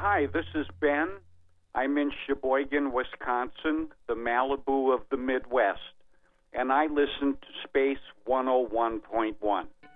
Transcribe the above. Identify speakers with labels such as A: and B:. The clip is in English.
A: hi, this is Ben. I'm in Sheboygan, Wisconsin, the Malibu of the Midwest, and I listen to Space 101.1.